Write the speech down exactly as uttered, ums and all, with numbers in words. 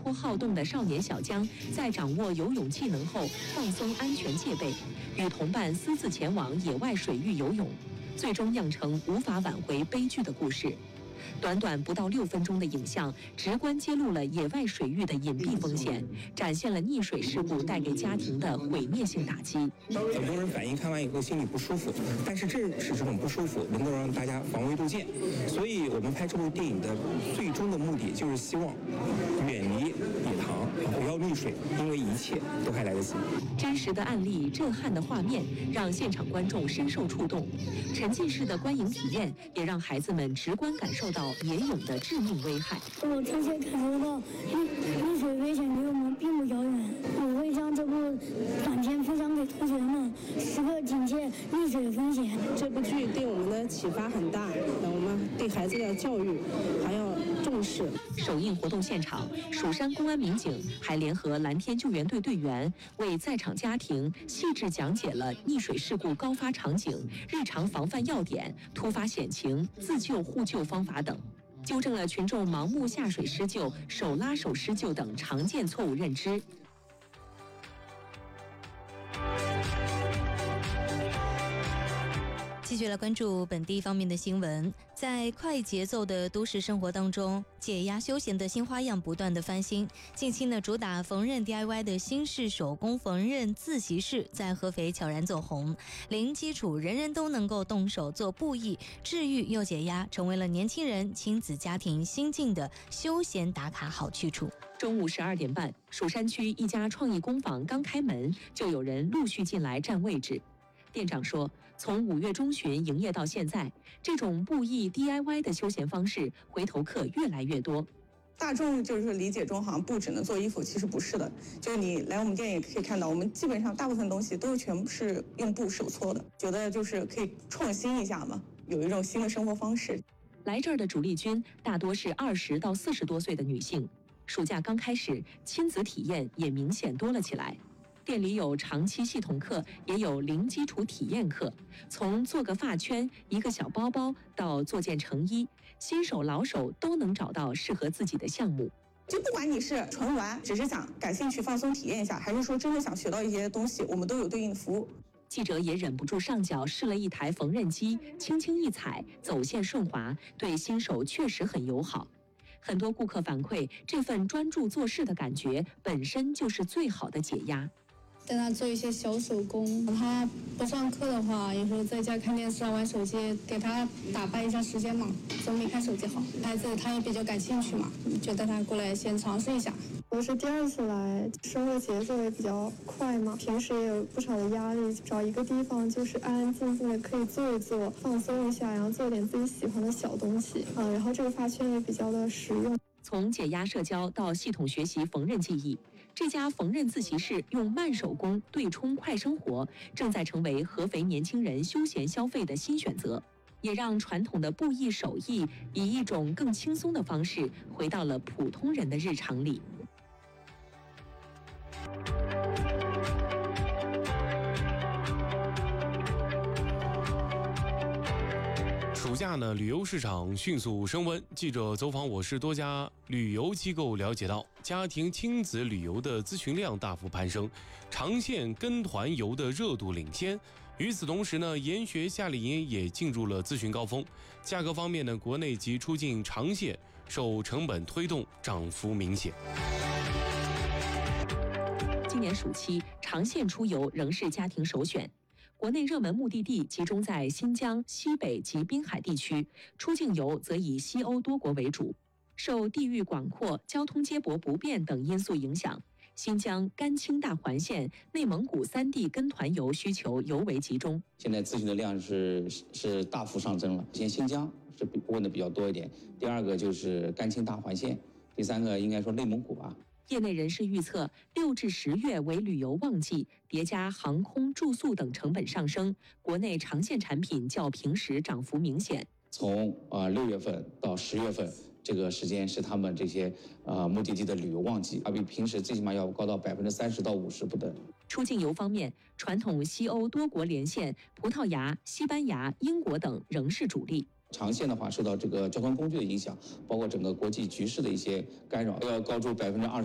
泼好动的少年小江，在掌握游泳技能后，放松安全戒备，与同伴私自前往野外水域游泳，最终酿成无法挽回悲剧的故事。短短不到六分钟的影像，直观揭露了野外水域的隐蔽风险，展现了溺水事故带给家庭的毁灭性打击。 很多人反映看完以后心里不舒服，但是正是这种不舒服能够让大家防微杜渐。所以我们拍这部电影的最终的目的就是希望远离野塘，不要溺水，因为一切都还来得及。 真实的案例、震撼的画面，让现场观众深受触动；沉浸式的观影体验，也让孩子们直观感受到野泳的致命危害。 我直接感受到溺水危险离我们并不遥远。我会将这部短片分享给同学们，时刻警戒溺水风险。 这部剧对我们的启发很大，我们对孩子的教育还要重视。 首映活动现场，蜀山公安民警还联合蓝天救援队队员，为在场家庭细致讲解了溺水事故高发场景、日常防范要点、突发险情、自救互救方法等，纠正了群众盲目下水施救、手拉手施救等常见错误认知。 继续来关注本地方面的新闻。在快节奏的都市生活当中，解压休闲的新花样不断的翻新。近期呢，主打缝纫 D I Y 的新式手工缝纫自习室在合肥悄然走红，零基础人人都能够动手做布艺，治愈又解压，成为了年轻人、亲子家庭新进的休闲打卡好去处。 中午十二点半，蜀山区一家创意工坊刚开门，就有人陆续进来占位置。店长说，从五月中旬营业到现在，这种布艺 D I Y 的休闲方式，回头客越来越多。 大众就是理解中好像布只能做衣服，其实不是的。就是你来我们店也可以看到，我们基本上大部分东西都全部是用布手搓的，觉得就是可以创新一下嘛，有一种新的生活方式。 来这儿的主力军大多是二十到四十多岁的女性。暑假刚开始，亲子体验也明显多了起来。店里有长期系统课，也有零基础体验课，从做个发圈、一个小包包到做件成衣，新手老手都能找到适合自己的项目。 就不管你是纯玩，只是想感兴趣放松体验一下，还是说真的想学到一些东西，我们都有对应的服务。 记者也忍不住上脚试了一台缝纫机，轻轻一踩，走线顺滑，对新手确实很友好。很多顾客反馈，这份专注做事的感觉本身就是最好的解压。 带他做一些小手工，他不上课的话，有时候在家看电视啊、玩手机，给他打发一下时间嘛，总比看手机好。孩子他也比较感兴趣嘛，就带他过来先尝试一下。 我是第二次来，生活节奏也比较快嘛，平时也有不少的压力，找一个地方就是安安静静的可以坐一坐，放松一下，然后做点自己喜欢的小东西啊。然后这个发圈也比较的实用。 从解压社交到系统学习缝纫技艺，这家缝纫自习室用慢手工对冲快生活，正在成为合肥年轻人休闲消费的新选择，也让传统的布艺手艺以一种更轻松的方式回到了普通人的日常里。 暑假呢，旅游市场迅速升温。记者走访我市多家旅游机构，了解到家庭亲子旅游的咨询量大幅攀升，长线跟团游的热度领先。与此同时呢，研学夏令营也进入了咨询高峰。价格方面呢，国内及出境长线受成本推动，涨幅明显。 今年暑期，长线出游仍是家庭首选。国内热门目的地集中在新疆、西北及滨海地区，出境游则以西欧多国为主。受地域广阔、交通接驳不便等因素影响，新疆、甘青大环线、内蒙古三地跟团游需求尤为集中。 现在咨询的量是是大幅上升了。先新疆是问的比较多一点，第二个就是甘青大环线，第三个应该说内蒙古吧。 业内人士预测，六至十月为旅游旺季，叠加航空、住宿等成本上升，国内长线产品较平时涨幅明显。 从呃六月份到十月份，这个时间是他们这些呃目的地的旅游旺季，而比平时最起码要高到百分之三十到五十不等。 出境游方面，传统西欧多国连线，葡萄牙、西班牙、英国等仍是主力。 长线的话，受到这个交通工具的影响，包括整个国际局势的一些干扰，要高出百分之二十。